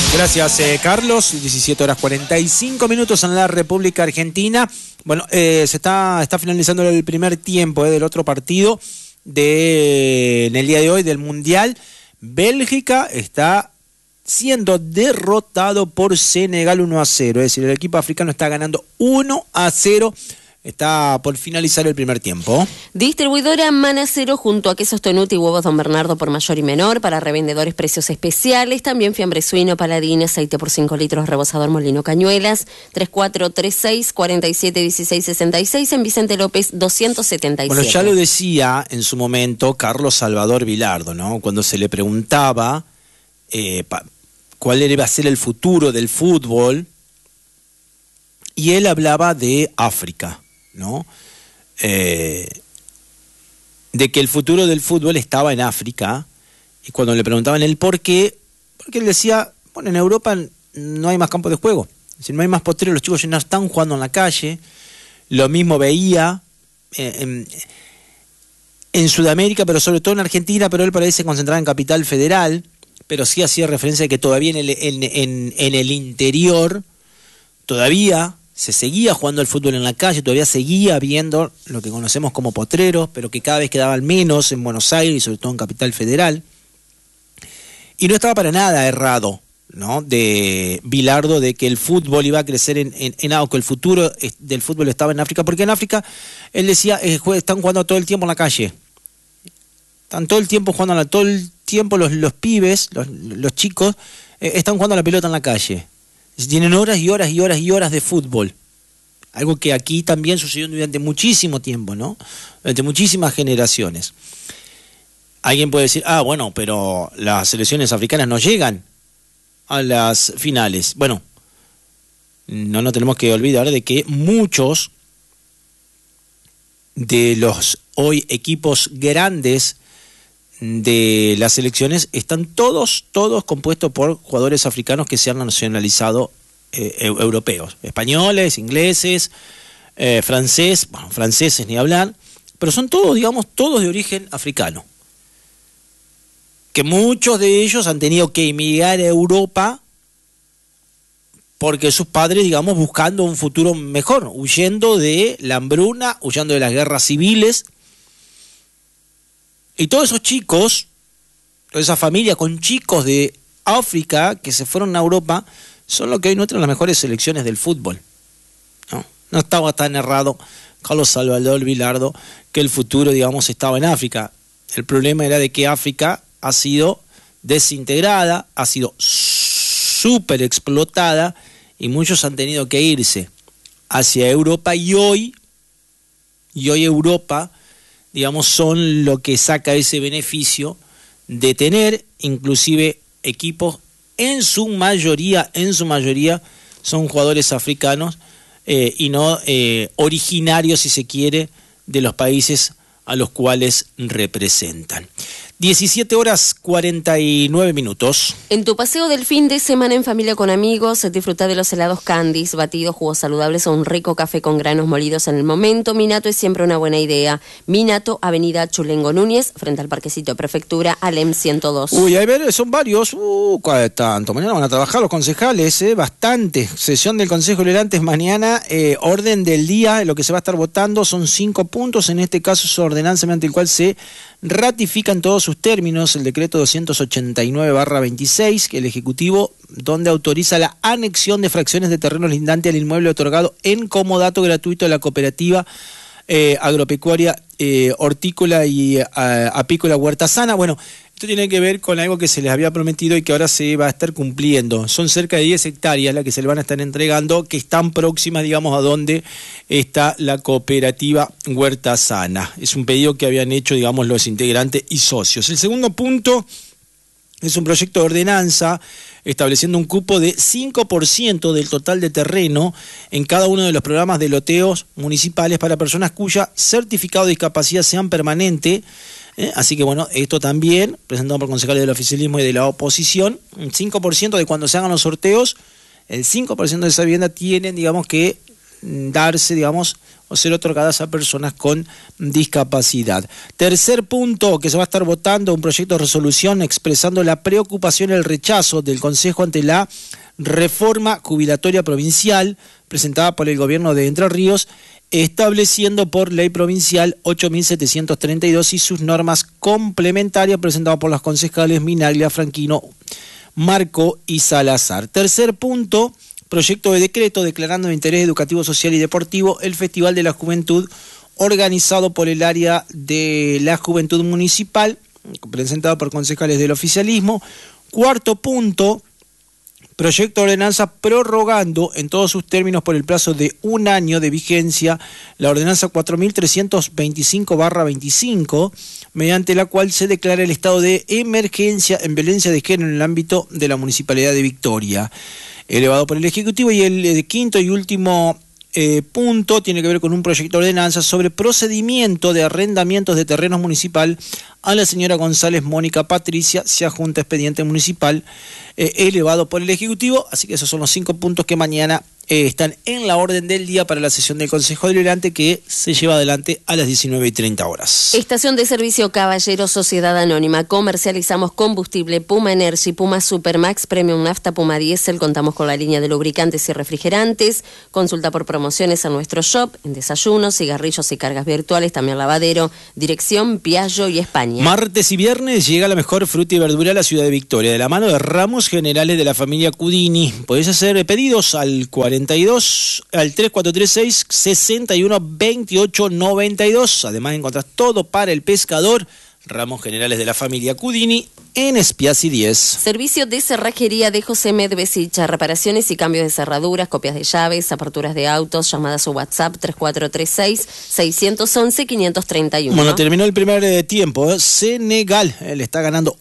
Gracias, Carlos. 17 horas 45 minutos en la República Argentina. Bueno, se está finalizando el primer tiempo del otro partido en el día de hoy del Mundial. Bélgica está siendo derrotado por Senegal 1-0. Es decir, el equipo africano está ganando 1-0. Está por finalizar el primer tiempo. Distribuidora Manacero junto a quesos Tonuti y huevos Don Bernardo por mayor y menor. Para revendedores precios especiales. También fiambre suino, paladín, aceite por 5 litros, rebosador Molino Cañuelas. 3436-471666 en Vicente López 277. Bueno, ya lo decía en su momento Carlos Salvador Vilardo, ¿no? Cuando se le preguntaba cuál iba a ser el futuro del fútbol. Y él hablaba de África, ¿no? De que el futuro del fútbol estaba en África, y cuando le preguntaban el por qué, porque él decía, bueno, en Europa no hay más campo de juego, es decir, no hay más potreros, los chicos ya no están jugando en la calle. Lo mismo veía en Sudamérica, pero sobre todo en Argentina, pero él parece concentrado en Capital Federal, pero sí hacía referencia de que todavía en el interior, todavía se seguía jugando el fútbol en la calle, todavía seguía habiendo lo que conocemos como potreros, pero que cada vez quedaban menos en Buenos Aires y sobre todo en Capital Federal. Y no estaba para nada errado, ¿no?, de Vilardo, de que el fútbol iba a crecer que el futuro del fútbol estaba en África, porque en África, él decía, están jugando todo el tiempo en la calle. Están todo el tiempo jugando, todo el tiempo los pibes, los chicos, están jugando a la pelota en la calle. Tienen horas y horas y horas y horas de fútbol. Algo que aquí también sucedió durante muchísimo tiempo, ¿no? Durante muchísimas generaciones. Alguien puede decir, bueno, pero las selecciones africanas no llegan a las finales. Bueno, no nos tenemos que olvidar de que muchos de los hoy equipos grandes de las selecciones están todos compuestos por jugadores africanos que se han nacionalizado europeos, españoles, ingleses, franceses ni hablar, pero son todos, digamos, todos de origen africano, que muchos de ellos han tenido que emigrar a Europa porque sus padres, digamos, buscando un futuro mejor, huyendo de la hambruna, huyendo de las guerras civiles. Y todos esos chicos, toda esa familia con chicos de África que se fueron a Europa, son los que hoy nuestran las mejores selecciones del fútbol. No estaba tan errado Carlos Salvador Vilardo que el futuro, digamos, estaba en África. El problema era de que África ha sido desintegrada, ha sido súper explotada y muchos han tenido que irse hacia Europa y hoy Europa, digamos, son lo que saca ese beneficio de tener inclusive equipos en su mayoría son jugadores africanos y no originarios, si se quiere, de los países a los cuales representan. 17 horas 49 minutos. En tu paseo del fin de semana en familia con amigos, disfruta de los helados Candies, batidos, jugos saludables o un rico café con granos molidos en el momento. Minato es siempre una buena idea. Minato, Avenida Chulengo Núñez, frente al Parquecito de Prefectura, Alem 102. Uy, a ver, son varios. ¿Cuál tanto? Mañana van a trabajar los concejales, bastante. Sesión del Consejo Liberante es mañana. Orden del día, lo que se va a estar votando son 5 puntos. En este caso es ordenanza mediante el cual se ratifica en todos sus términos el decreto 289/26, que el Ejecutivo, donde autoriza la anexión de fracciones de terrenos lindantes al inmueble otorgado en comodato gratuito a la cooperativa agropecuaria, hortícola y apícola Huerta Sana. Bueno, esto tiene que ver con algo que se les había prometido y que ahora se va a estar cumpliendo. Son cerca de 10 hectáreas las que se le van a estar entregando, que están próximas, digamos, a donde está la cooperativa Huerta Sana. Es un pedido que habían hecho, digamos, los integrantes y socios. El segundo punto es un proyecto de ordenanza estableciendo un cupo de 5% del total de terreno en cada uno de los programas de loteos municipales para personas cuya certificado de discapacidad sean permanente. Así que bueno, esto también, presentado por concejales del oficialismo y de la oposición, un 5% de cuando se hagan los sorteos, el 5% de esa vivienda tienen, digamos, que darse, digamos, o ser otorgadas a personas con discapacidad. Tercer punto que se va a estar votando, un proyecto de resolución expresando la preocupación y el rechazo del Consejo ante la reforma jubilatoria provincial presentada por el gobierno de Entre Ríos, estableciendo por ley provincial 8.732 y sus normas complementarias, presentado por los concejales Minaglia, Franquino, Marco y Salazar. Tercer punto, proyecto de decreto declarando de interés educativo, social y deportivo el Festival de la Juventud organizado por el área de la Juventud Municipal, presentado por concejales del oficialismo. Cuarto punto, proyecto de ordenanza prorrogando en todos sus términos por el plazo de un año de vigencia la ordenanza 4.325/25, mediante la cual se declara el estado de emergencia en violencia de género en el ámbito de la Municipalidad de Victoria, elevado por el Ejecutivo. Y el quinto y último punto tiene que ver con un proyecto de ordenanza sobre procedimiento de arrendamientos de terrenos municipal. A la señora González Mónica Patricia se adjunta expediente municipal elevado por el Ejecutivo. Así que esos son los 5 puntos que mañana están en la orden del día para la sesión del Consejo Deliberante, que se lleva adelante a las 19:30 horas. Estación de servicio Caballero Sociedad Anónima. Comercializamos combustible Puma Energy, Puma Supermax, Premium Nafta, Puma Diesel. Contamos con la línea de lubricantes y refrigerantes. Consulta por promociones a nuestro shop, en desayunos, cigarrillos y cargas virtuales, también lavadero. Dirección Piaggio y España. Martes y viernes llega la mejor fruta y verdura a la ciudad de Victoria, de la mano de Ramos Generales de la familia Cudini. Podés hacer pedidos al 3426-612892. Además encontrás todo para el pescador. Ramos Generales de la familia Cudini en Spiazzi 10. Servicio de cerrajería de José Medvesicha, reparaciones y cambios de cerraduras, copias de llaves, aperturas de autos, llamadas o WhatsApp 3436-611-531. Bueno, terminó el primer tiempo. Senegal le está ganando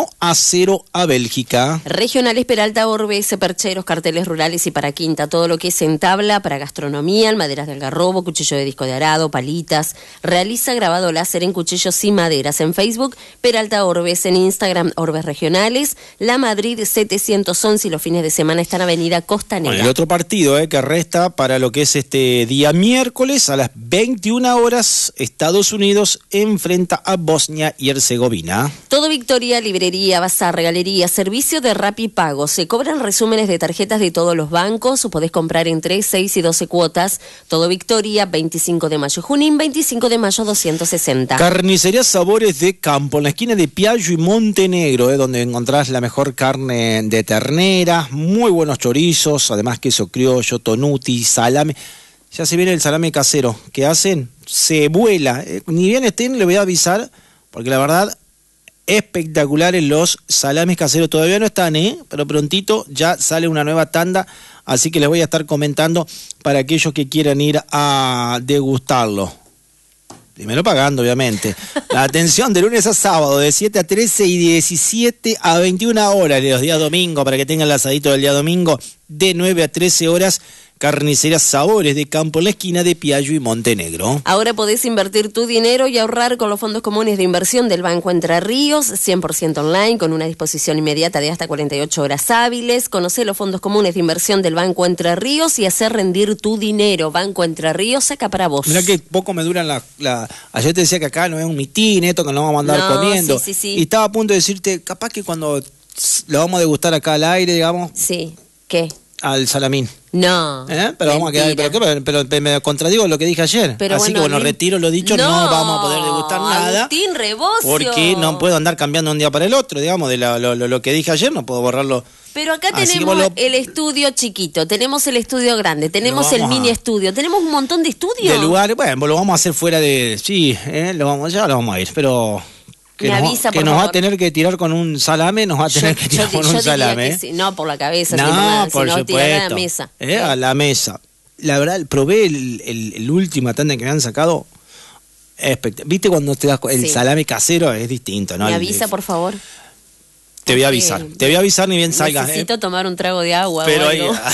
1-0 a Bélgica. Regionales Peralta Orbes, percheros, carteles rurales y para quinta, todo lo que es en tabla para gastronomía, maderas de algarrobo, cuchillo de disco de arado, palitas. Realiza grabado láser en cuchillos y maderas. En Facebook, Peralta Orbes, en Instagram, Orbes Regionales. La Madrid 711 y los fines de semana está en Avenida Costanera. Bueno, el otro partido que resta para lo que es este día miércoles a las 21 horas, Estados Unidos enfrenta a Bosnia y Herzegovina. Todo Victoria, librería, bazar, galería, servicio de Rapipago. Se cobran resúmenes de tarjetas de todos los bancos. Podés comprar en 3, 6 y 12 cuotas. Todo Victoria, 25 de mayo. Junín, 25 de mayo, 260. Carnicería Sabores de Campo, en la esquina de Piaggio y Montenegro, donde encontrás la mejor carne de ternera, muy buenos chorizos, además queso criollo, tonuti, salame. Ya se viene el salame casero que hacen, se vuela. Ni bien estén, le voy a avisar, porque la verdad, espectaculares los salames caseros. Todavía no están, pero prontito ya sale una nueva tanda, así que les voy a estar comentando para aquellos que quieran ir a degustarlo. Primero pagando, obviamente. La atención de lunes a sábado, de 7 a 13 y 17 a 21 horas, los días domingo, para que tengan el asadito del día domingo, de 9 a 13 horas, Carnicería Sabores de Campo, en la esquina de Piaggio y Montenegro. Ahora podés invertir tu dinero y ahorrar con los fondos comunes de inversión del Banco Entre Ríos, 100% online, con una disposición inmediata de hasta 48 horas hábiles. Conocé los fondos comunes de inversión del Banco Entre Ríos y hacer rendir tu dinero. Banco Entre Ríos, saca para vos. Mirá que poco me duran Ayer te decía que acá no es un mitín, esto que nos vamos a andar comiendo. Sí. Y estaba a punto de decirte, capaz que cuando lo vamos a degustar acá al aire, digamos. Sí, ¿qué? Al salamín. No. Pero vamos a quedar. Pero me contradigo lo que dije ayer. Pero así que bueno, retiro lo dicho, no vamos a poder degustar nada. Agustín Rebocio. Porque no puedo andar cambiando un día para el otro, digamos, de lo que dije ayer, no puedo borrarlo. Pero acá tenemos el estudio chiquito, tenemos el estudio grande, tenemos el mini estudio, tenemos un montón de estudios. De lugares, bueno, lo vamos a hacer fuera de. Sí, ya lo vamos a ir, pero. Que nos va a tener que tirar con un salame, nos va a tener que tirar con un salame. Sí. No, por la cabeza, no, por sino supuesto. tirar a la mesa. A la mesa. La verdad, probé el última tanda que me han sacado. ¿Viste cuando te das el salame casero? Es distinto, ¿no? Me avisa, por favor. Te voy a avisar ni bien salgas. Necesito tomar un trago de agua. Pero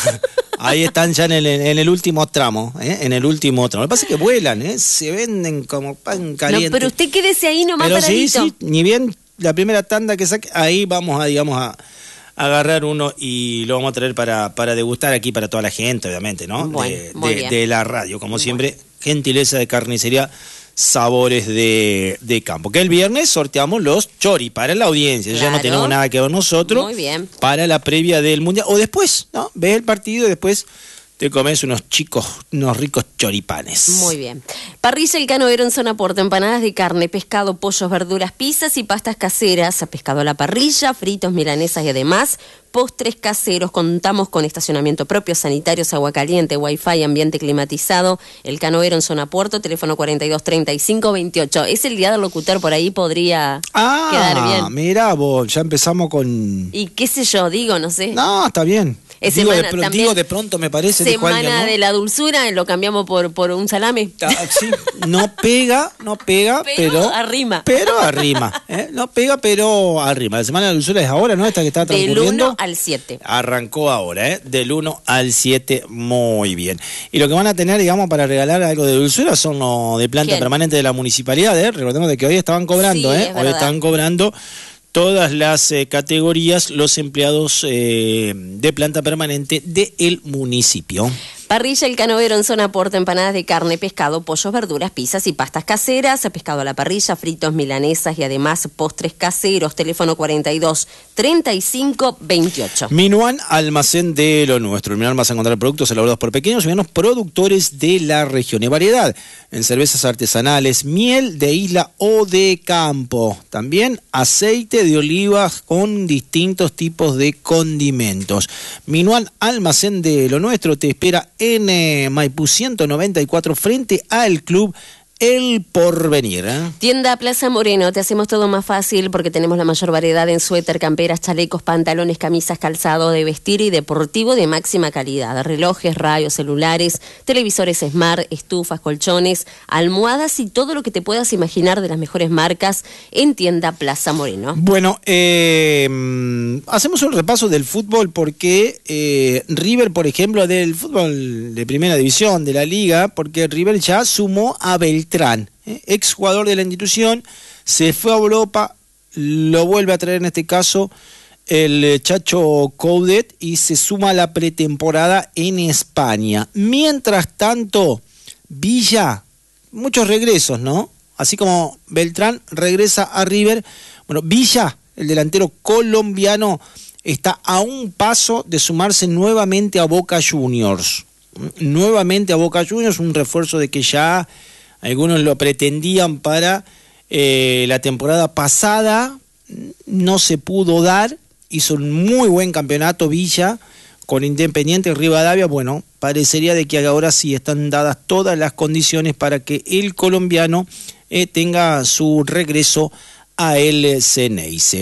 ahí están ya en el último tramo, en el último tramo. Lo que pasa es que vuelan, se venden como pan caliente. No, pero usted quédese ahí nomás pero paradito. Sí, ni bien la primera tanda que saque, ahí vamos a agarrar uno y lo vamos a traer para degustar aquí para toda la gente, obviamente, ¿no? Bueno, de la radio, como siempre, gentileza de Carnicería Sabores de Campo. Que el viernes sorteamos los chori para la audiencia, Claro. ya no tenemos nada que ver nosotros. Muy bien. Para la previa del Mundial, o después, ¿no? Ves el partido y después te comes unos ricos choripanes. Muy bien. Parrilla El Canovero en zona Puerto, empanadas de carne, pescado, pollos, verduras, pizzas y pastas caseras, pescado a la parrilla, fritos, milanesas y además postres caseros. Contamos con estacionamiento propio, sanitarios, agua caliente, wifi, ambiente climatizado. El Canovero en zona Puerto, teléfono 423528. Es el día del locutor, por ahí podría quedar bien. Mirá vos, ya empezamos con... Y qué sé yo, digo, no sé. No, está bien. Es Digo, semana también. de pronto me parece, dijo alguien, Semana ¿no? de la dulzura, lo cambiamos por un salame. Sí, no pega, pero arrima. Pero arrima, ¿eh? No pega, pero arrima. La semana de la dulzura es ahora, ¿no? Esta que está transcurriendo. Del 1 al 7. Arrancó ahora, ¿eh? Del 1 al 7, muy bien. Y lo que van a tener, digamos, para regalar algo de dulzura son los de planta ¿Quién? permanente de la municipalidad, ¿eh? Recordemos de que hoy estaban cobrando, Sí, ¿eh? es Hoy verdad. están cobrando todas las categorías los empleados de planta permanente del municipio. Parrilla El Canovero en zona Puerto, empanadas de carne, pescado, pollos, verduras, pizzas y pastas caseras, pescado a la parrilla, fritos, milanesas y además postres caseros. Teléfono 423528. Minuan, almacén de lo nuestro. En Minuan vas a encontrar productos elaborados por pequeños y medianos productores de la región. Y variedad en cervezas artesanales, miel de isla o de campo. También aceite de oliva con distintos tipos de condimentos. Minuan, almacén de lo nuestro, te espera en Maipú 194 frente al Club El Porvenir. Tienda Plaza Moreno, te hacemos todo más fácil porque tenemos la mayor variedad en suéter, camperas, chalecos, pantalones, camisas, calzado de vestir y deportivo de máxima calidad. Relojes, radios, celulares, televisores smart, estufas, colchones, almohadas y todo lo que te puedas imaginar de las mejores marcas en Tienda Plaza Moreno. Bueno, hacemos un repaso del fútbol porque River, por ejemplo, del fútbol de primera división de la liga, porque River ya sumó a Beltrán, exjugador de la institución, se fue a Europa, lo vuelve a traer en este caso el Chacho Coudet y se suma a la pretemporada en España. Mientras tanto, Villa, muchos regresos, ¿no? Así como Beltrán regresa a River, bueno, Villa, el delantero colombiano, está a un paso de sumarse nuevamente a Boca Juniors. Nuevamente a Boca Juniors, un refuerzo de que ya algunos lo pretendían para la temporada pasada, no se pudo dar, hizo un muy buen campeonato Villa con Independiente Rivadavia. Bueno, parecería de que ahora sí están dadas todas las condiciones para que el colombiano tenga su regreso a el Ceneice.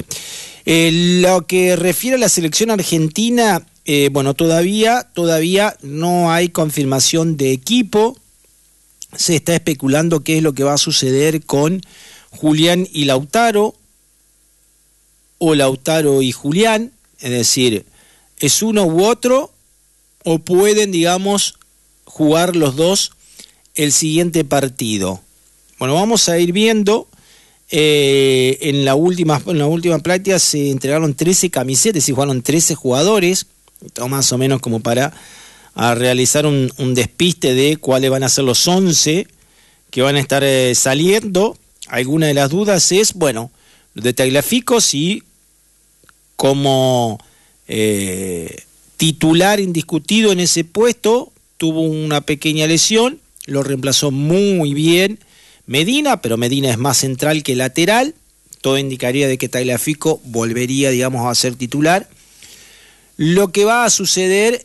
Lo que refiere a la selección argentina, bueno, todavía no hay confirmación de equipo. Se está especulando qué es lo que va a suceder con Julián y Lautaro, o Lautaro y Julián, es decir, es uno u otro, o pueden, digamos, jugar los dos el siguiente partido. Bueno, vamos a ir viendo. En la última práctica se entregaron 13 camisetas y jugaron 13 jugadores, todo más o menos como para realizar un despiste de cuáles van a ser los 11 que van a estar saliendo. Alguna de las dudas es, bueno, de Tagliafico, sí, como titular indiscutido en ese puesto, tuvo una pequeña lesión, lo reemplazó muy bien Medina, pero Medina es más central que lateral. Todo indicaría de que Tagliafico volvería, digamos, a ser titular. Lo que va a suceder,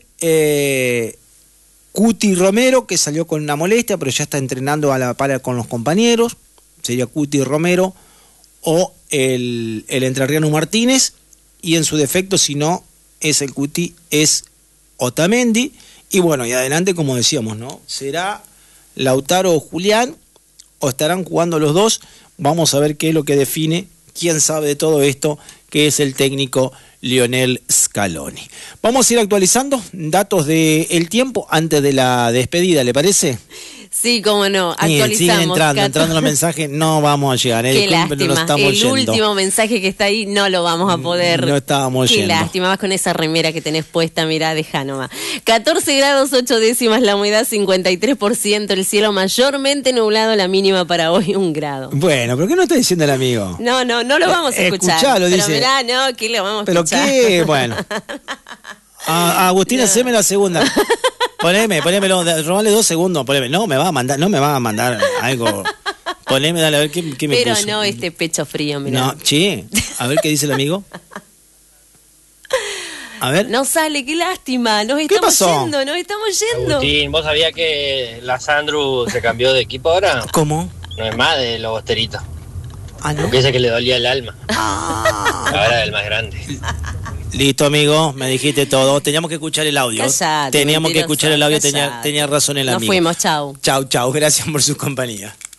Cuti Romero, que salió con una molestia, pero ya está entrenando a la par con los compañeros, sería Cuti Romero, o el entrerriano Martínez, y en su defecto, si no es el Cuti, es Otamendi, y bueno, y adelante, como decíamos, ¿no? Será Lautaro o Julián, o estarán jugando los dos. Vamos a ver qué es lo que define, quién sabe de todo esto, que es el técnico Lionel Scaloni. Vamos a ir actualizando datos del tiempo antes de la despedida, ¿le parece? Sí, cómo no, actualizamos. Siguen entrando los mensajes, no vamos a llegar. Qué lástima, el último mensaje que está ahí no lo vamos a poder. No estábamos Qué yendo. lástima, vas con esa remera que tenés puesta, mirá, dejá nomás. 14 grados 8 décimas, la humedad 53%, el cielo mayormente nublado, la mínima para hoy 1 grado. Bueno, ¿pero qué no está diciendo el amigo? No lo vamos a escuchar. Escuchalo, pero dice. Mirá, no, ¿qué le vamos a ¿Pero escuchar? qué? Bueno. Agustina, haceme la segunda. Ponémelo, robale 2 segundos, poneme. No me va a mandar algo. Poneme, dale, a ver qué me Pero puso. no, este pecho frío, mirá. No, che, a ver qué dice el amigo. A ver. No sale, qué lástima, nos ¿Qué estamos pasó? yendo. Agustín, ¿vos sabías que la Sandru se cambió de equipo ahora? ¿Cómo? No es más de los Bosteritos. Ah, ¿no? Porque dice que le dolía el alma. Ahora es el más grande. Listo, amigo, me dijiste todo. Teníamos que escuchar el audio. Callate, Teníamos que mentiroso, escuchar el audio, callate. tenía razón el Nos amigo. fuimos, chau. Chau, gracias por su compañía.